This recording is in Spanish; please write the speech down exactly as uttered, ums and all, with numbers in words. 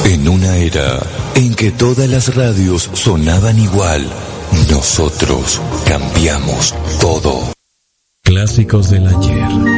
En una era en que todas las radios sonaban igual, nosotros cambiamos todo. Clásicos del ayer.